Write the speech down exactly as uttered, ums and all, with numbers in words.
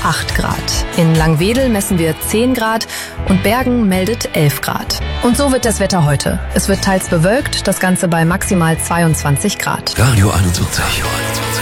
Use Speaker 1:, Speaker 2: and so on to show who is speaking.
Speaker 1: acht Grad. In Langwedel messen wir zehn Grad und Bergen meldet elf Grad. Und so wird das Wetter heute. Es wird teils bewölkt, das Ganze bei maximal zweiundzwanzig Grad.
Speaker 2: Radio einundzwanzig.